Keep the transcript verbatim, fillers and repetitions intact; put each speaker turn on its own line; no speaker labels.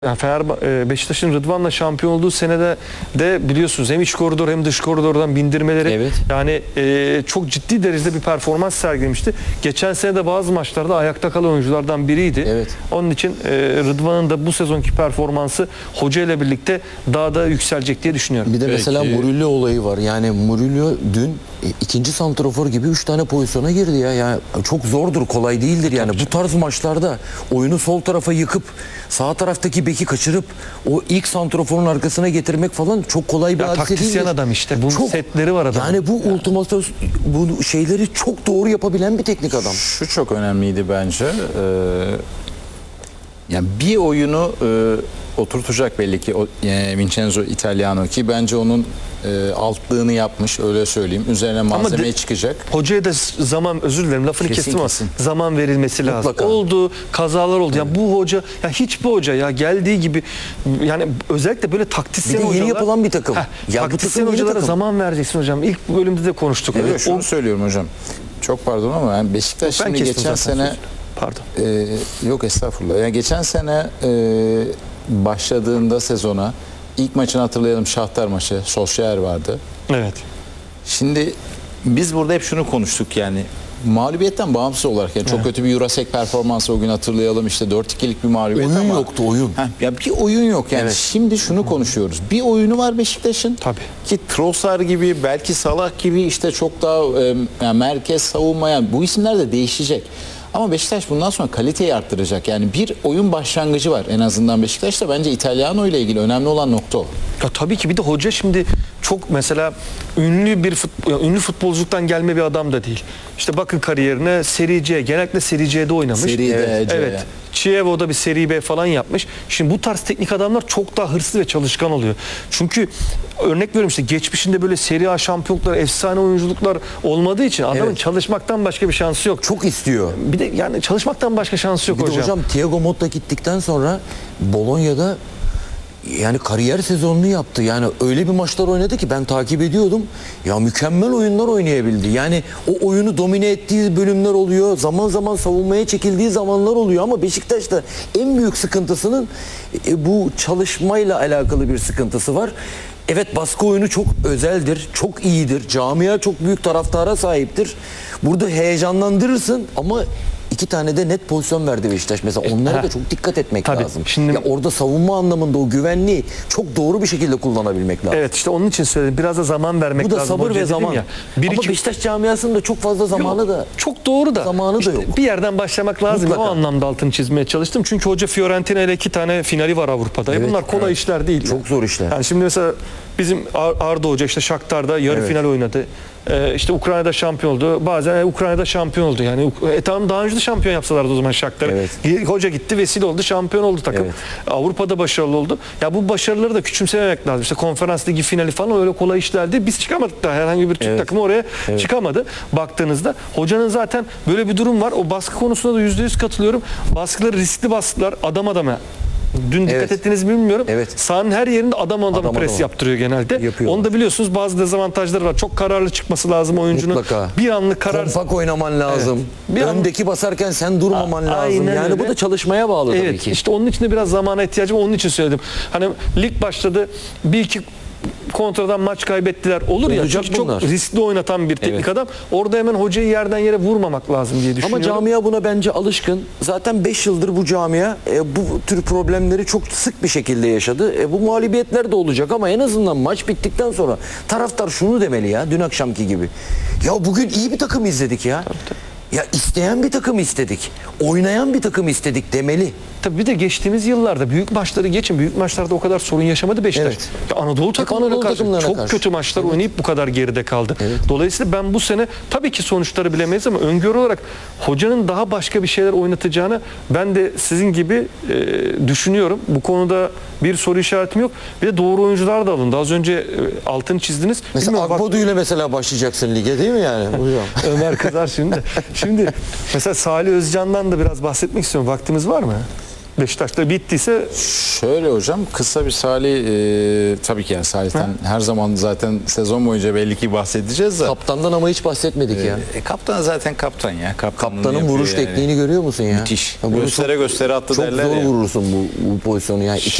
Yani Fenerbahçe, Beşiktaş'ın Rıdvan'la şampiyon olduğu senede de biliyorsunuz hem iç koridor hem dış koridordan bindirmeleri,
evet.
yani e, çok ciddi derecede bir performans sergilemişti. Geçen sene de bazı maçlarda ayakta kalan oyunculardan biriydi.
Evet.
Onun için e, Rıdvan'ın da bu sezonki performansı hoca ile birlikte daha da yükselecek diye düşünüyorum.
Bir de
Peki.
mesela Murillo olayı var. Yani Murillo dün ikinci santrafor gibi üç tane pozisyona girdi ya. Yani çok zordur, kolay değildir yani. Bu tarz maçlarda oyunu sol tarafa yıkıp sağ taraftaki beki kaçırıp o ilk santraforun arkasına getirmek falan çok kolay bir
Ya,
hadise değildir.
taktisyen adam işte. Bunun setleri var adamın.
Yani bu ultimasyon, bu şeyleri çok doğru yapabilen bir teknik adam.
Şu çok önemliydi bence. Ee, yani bir oyunu e, oturtacak belli ki o, e, Vincenzo Italiano, ki bence onun e, altlığını yapmış, öyle söyleyeyim. Üzerine malzemeye
de-
çıkacak.
Hocaya da zaman, özür dilerim lafını
Kesin,
kestim ama
kesin.
zaman verilmesi lazım.
Mutlaka.
Oldu, kazalar oldu. Ya bu hoca, ya hiçbir hoca ya geldiği gibi, yani özellikle böyle
Bir
taktisyen
de yeni
hocalar.
yapılan bir takım.
Heh,
Ya bu
taktisyen
takım yeni
hocalara
takım.
zaman vereceksin hocam. İlk bölümde de konuştuk.
Evet, şunu
O-
söylüyorum hocam. Çok pardon ama yani Beşiktaş
ben
şimdi
kestim
geçen
zaten
sene
sözü. Pardon.
e, yok estağfurullah. Yani geçen sene e, başladığında sezona ilk maçını hatırlayalım, Şahtar maçı. Solskjaer vardı.
Evet.
Şimdi biz burada hep şunu konuştuk, yani mağlubiyetten bağımsız olarak, yani çok
Evet.
kötü bir Eurosek performansı o gün hatırlayalım, işte dört ikilik bir mağlubiyet
Oyun
ama
yoktu, oyun.
Heh, ya bir oyun yok yani.
Evet.
Şimdi şunu konuşuyoruz. Bir oyunu var Beşiktaş'ın.
Tabii.
Ki Trossard gibi, belki Salah gibi işte çok daha e, yani merkez savunmayan bu isimler de değişecek. Ama Beşiktaş bundan sonra kaliteyi arttıracak. Yani bir oyun başlangıcı var en azından Beşiktaş'ta. Bence Italiano ile ilgili önemli olan nokta o.
Ya tabii ki bir de hoca şimdi çok mesela ünlü bir futbol, ünlü futbolculuktan gelme bir adam da değil. İşte bakın kariyerine Serie C, genellikle Serie C'de oynamış.
Serie D,
evet.
C.
evet. Chievo'da bir Serie B falan yapmış. Şimdi bu tarz teknik adamlar çok daha hırslı ve çalışkan oluyor. Çünkü örnek veriyorum, işte geçmişinde böyle Serie A şampiyonluklar, efsane oyunculuklar olmadığı için adamın
Evet.
çalışmaktan başka bir şansı yok.
Çok istiyor.
Bir de yani çalışmaktan başka şansı yok
Bir de
hocam.
hocam Thiago Motta gittikten sonra Bolonya'da yani kariyer sezonunu yaptı. Yani öyle bir maçlar oynadı ki ben takip ediyordum. Ya mükemmel oyunlar oynayabildi. Yani o oyunu domine ettiği bölümler oluyor. Zaman zaman savunmaya çekildiği zamanlar oluyor ama Beşiktaş'ta en büyük sıkıntısının e, bu çalışmayla alakalı bir sıkıntısı var. Evet, baskı oyunu çok özeldir, çok iyidir. Camia çok büyük taraftara sahiptir. Burada heyecanlandırırsın ama iki tane de net pozisyon verdi Beşiktaş. Mesela onlara
heh.
da çok dikkat etmek
Tabii.
lazım.
Şimdi-
Ya orada savunma anlamında o güvenliği çok doğru bir şekilde kullanabilmek lazım.
Evet, işte onun için söyledim. Biraz da zaman vermek
Bu da
lazım.
sabır
Hoca
ve
dedim
zaman.
ya. Bir
Ama
iki
Beşiktaş camiasının da çok fazla zamanı
Yok,
da
çok doğru da
zamanı da
işte
yok.
bir yerden başlamak lazım.
Mutlaka.
O anlamda altını çizmeye çalıştım. Çünkü hoca Fiorentina ile iki tane finali var Avrupa'da. E
Evet,
bunlar kolay
evet.
işler değil.
Çok zor işler.
Yani şimdi mesela bizim Ar- Arda Hoca işte Shakhtar'da yarı
Evet.
final oynadı. Ee, işte Ukrayna'da şampiyon oldu. Bazen e, Ukrayna'da şampiyon oldu. Yani e, tamam, daha önce de şampiyon yapsalardı o zaman Shakhtar'ı.
Evet.
Hoca gitti, vesile oldu, şampiyon oldu takım.
Evet.
Avrupa'da başarılı oldu. Ya bu başarıları da küçümsememek lazım. İşte konferans ligi finali falan öyle kolay işler değil. Biz çıkamadık da, herhangi bir Türk
Evet.
takımı oraya çıkamadı. Baktığınızda hocanın zaten böyle bir durum var. O baskı konusunda da yüzde yüz katılıyorum. Baskıları, riskli baskılar, adam adama. Dün dikkat
Evet.
ettiniz mi bilmiyorum.
Evet.
Sahanın her yerinde adam adama
Adam
pres
adama.
yaptırıyor genelde.
Yapıyor.
Onu da biliyorsunuz, bazı dezavantajları var. Çok kararlı çıkması lazım oyuncunun.
Mutlaka.
Bir anlık karar.
Kompakt oynaman lazım.
Evet. Bir an-
Öndeki basarken sen durmaman
A-
lazım.
aynen
Yani
öyle.
bu da çalışmaya bağlı tabii
Evet,
ki.
işte onun için de biraz zamana ihtiyacım, onun için söyledim. Hani lig başladı, bir iki kontradan maç kaybettiler. Olur ya,
Olacak
çünkü
bunlar.
çok riskli oynatan bir teknik
Evet.
adam. Orada hemen hocayı yerden yere vurmamak lazım diye düşünüyorum.
Ama camia buna bence alışkın. Zaten beş yıldır bu camia e, bu tür problemleri çok sık bir şekilde yaşadı. E, bu mağlubiyetler de olacak ama en azından maç bittikten sonra taraftar şunu demeli ya, dün akşamki gibi. Ya bugün iyi bir takım izledik ya. Ya isteyen bir takım istedik. Oynayan bir takım istedik demeli.
Tabii bir de geçtiğimiz yıllarda büyük maçları geçin. Büyük maçlarda o kadar sorun yaşamadı Beşiktaş.
Evet.
Ya Anadolu takımlarına
Anadolu
karşı
takımlarına
çok
karşı.
kötü maçlar
Evet.
oynayıp bu kadar geride kaldı.
Evet.
Dolayısıyla ben bu sene tabii ki sonuçları bilemeyiz ama öngörü olarak hocanın daha başka bir şeyler oynatacağını ben de sizin gibi e, düşünüyorum. Bu konuda bir soru işaretim yok. Bir de doğru oyuncular da alındı. Az önce e, altını çizdiniz.
Mesela
Bilmiyorum, bak-
Akbodu ile mesela başlayacaksın lige, değil mi yani hocam?
Ömer kızar şimdi. Şimdi mesela Salih Özcan'dan da biraz bahsetmek istiyorum. Vaktimiz var mı? Beşiktaş'ta bittiyse
Şöyle hocam, kısa bir Salih, e, tabii ki yani Salih'ten her zaman zaten sezon boyunca belli ki bahsedeceğiz de.
Kaptandan ama hiç bahsetmedik ya.
E, kaptan zaten kaptan ya. Kaptanlığını
Kaptanın
yapıyor
vuruş
yani.
tekniğini görüyor musun ya?
Müthiş.
Ya bunu
Göstere
çok-
göstere attı
Çok
derler
zor
ya.
vurursun bu, bu pozisyonu ya.